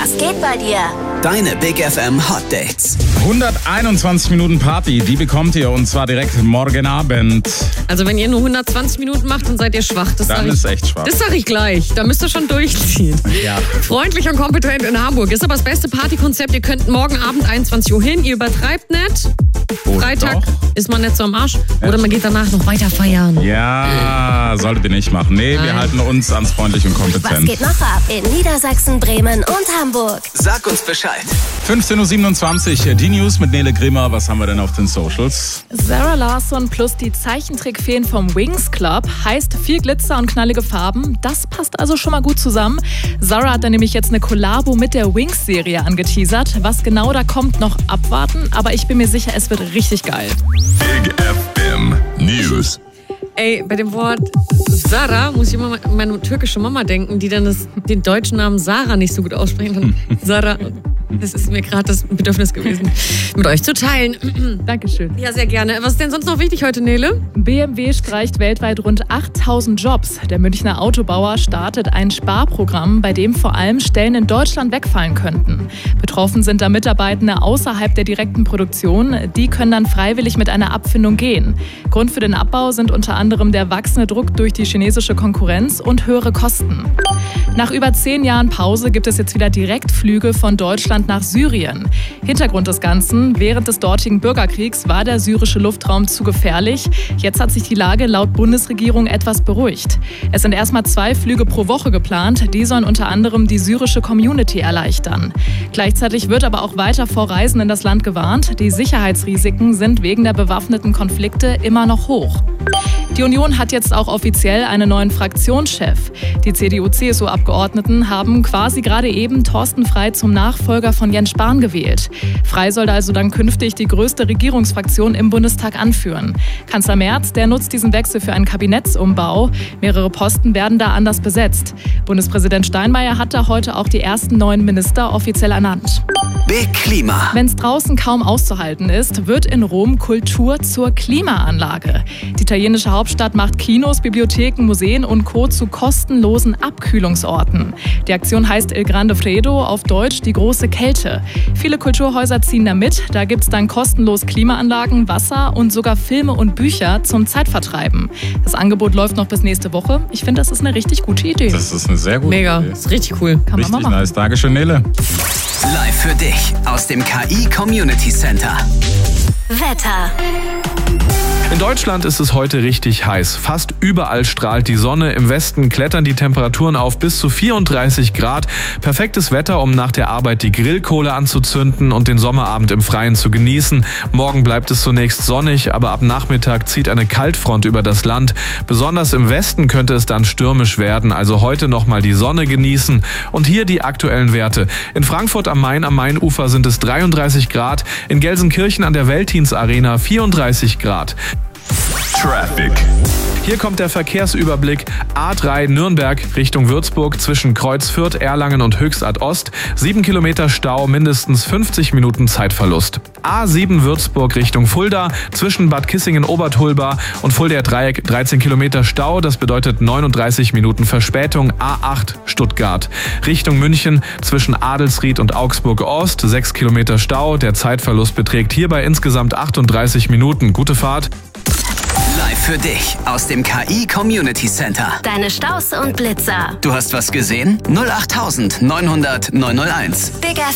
Was geht bei dir? Deine Big FM Hot Dates. 121 Minuten Party, die bekommt ihr und zwar direkt morgen Abend. Also wenn ihr nur 120 Minuten macht, dann seid ihr schwach. Dann ist echt schwach. Das sag ich gleich. Da müsst ihr schon durchziehen. Ja. Freundlich und kompetent in Hamburg ist aber das beste Partykonzept. Ihr könnt morgen Abend 21 Uhr hin. Ihr übertreibt nicht. Freitag ist man nicht so am Arsch. Oder man geht danach noch weiter feiern. Ja, solltet ihr nicht machen. Nee, wir halten uns ans freundlich und Was kompetent. geht noch ab in Niedersachsen, Bremen und Hamburg? Sag uns Bescheid. 15.27 Uhr, die News mit Nele Grimmer. Was haben wir denn auf den Socials? Zara Larsson plus die Zeichentrickfeen vom Wings Club heißt viel Glitzer und knallige Farben. Das passt also schon mal gut zusammen. Zara hat da nämlich jetzt eine Kollabo mit der Wings-Serie angeteasert. Was genau da kommt, noch abwarten. Aber ich bin mir sicher, es wird richtig geil. Big FM News. Ey, bei dem Wort Sarah muss ich immer an meine türkische Mama denken, die dann den deutschen Namen Sarah nicht so gut aussprechen. Sarah, das ist mir gerade das Bedürfnis gewesen, mit euch zu teilen. Dankeschön. Ja, sehr gerne. Was ist denn sonst noch wichtig heute, Nele? BMW streicht weltweit rund 8000 Jobs. Der Münchner Autobauer startet ein Sparprogramm, bei dem vor allem Stellen in Deutschland wegfallen könnten. Betroffen sind da Mitarbeitende außerhalb der direkten Produktion. Die können dann freiwillig mit einer Abfindung gehen. Grund für den Abbau sind unter anderem der wachsende Druck durch die chinesische Konkurrenz und höhere Kosten. Nach über 10 Jahren Pause gibt es jetzt wieder Direktflüge von Deutschland nach Syrien. Hintergrund des Ganzen: Während des dortigen Bürgerkriegs war der syrische Luftraum zu gefährlich. Jetzt hat sich die Lage laut Bundesregierung etwas beruhigt. Es sind erstmal 2 Flüge pro Woche geplant. Die sollen unter anderem die syrische Community erleichtern. Gleichzeitig wird aber auch weiter vor Reisen in das Land gewarnt. Die Sicherheitsrisiken sind wegen der bewaffneten Konflikte immer noch hoch. Die Union hat jetzt auch offiziell einen neuen Fraktionschef. Die CDU-CSU-Abgeordneten haben quasi gerade eben Thorsten Frey zum Nachfolger von Jens Spahn gewählt. Frey soll also dann künftig die größte Regierungsfraktion im Bundestag anführen. Kanzler Merz, der nutzt diesen Wechsel für einen Kabinettsumbau. Mehrere Posten werden da anders besetzt. Bundespräsident Steinmeier hat da heute auch die ersten 9 Minister offiziell ernannt. Big Klima. Wenn es draußen kaum auszuhalten ist, wird in Rom Kultur zur Klimaanlage. Die italienische Hauptstadt macht Kinos, Bibliotheken, Museen und Co. zu kostenlosen Abkühlungsorten. Die Aktion heißt Il Grande Freddo, auf Deutsch die große Kälte. Viele Kulturhäuser ziehen da mit. Da gibt es dann kostenlos Klimaanlagen, Wasser und sogar Filme und Bücher zum Zeitvertreiben. Das Angebot läuft noch bis nächste Woche. Ich finde, das ist eine richtig gute Idee. Das ist eine sehr gute Mega, Idee. das ist richtig cool. Kann man Richtig mal machen. nice. Dankeschön, Nele. Live für dich aus dem KI Community Center. Wetter. In Deutschland ist es heute richtig heiß. Fast überall strahlt die Sonne. Im Westen klettern die Temperaturen auf bis zu 34 Grad. Perfektes Wetter, um nach der Arbeit die Grillkohle anzuzünden und den Sommerabend im Freien zu genießen. Morgen bleibt es zunächst sonnig, aber ab Nachmittag zieht eine Kaltfront über das Land. Besonders im Westen könnte es dann stürmisch werden. Also heute nochmal die Sonne genießen. Und hier die aktuellen Werte. In Frankfurt am Main, am Mainufer sind es 33 Grad. In Gelsenkirchen an der Veltins-Arena 34 Grad. Traffic. Hier kommt der Verkehrsüberblick. A3 Nürnberg Richtung Würzburg zwischen Kreuz Fürth, Erlangen und Höchstadt Ost. 7 Kilometer Stau, mindestens 50 Minuten Zeitverlust. A7 Würzburg Richtung Fulda zwischen Bad Kissingen-Obertulba und Fuldaer Dreieck 13 Kilometer Stau. Das bedeutet 39 Minuten Verspätung. A8 Stuttgart Richtung München zwischen Adelsried und Augsburg Ost. 6 Kilometer Stau. Der Zeitverlust beträgt hierbei insgesamt 38 Minuten. Gute Fahrt. Live für dich aus dem KI Community Center. Deine Staus und Blitzer. Du hast was gesehen? 08900 901. Big